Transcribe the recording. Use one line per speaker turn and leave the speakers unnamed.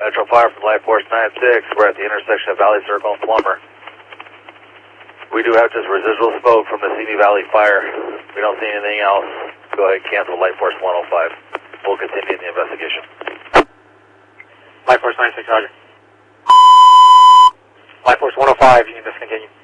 Metro Fire from Light Force 96. We're at the intersection of Valley Circle and Plummer. We do have just residual smoke from the Simi Valley fire. We don't see anything else. Go ahead and cancel Light Force 105. We'll continue the investigation.
Light Force 96, roger. Light Force 105, you can discontinue.